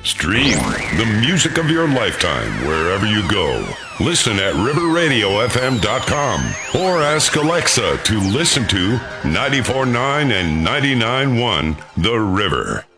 Stream the music of your lifetime wherever you go. Listen at riverradiofm.com or ask Alexa to listen to 94.9 and 99.1 The River.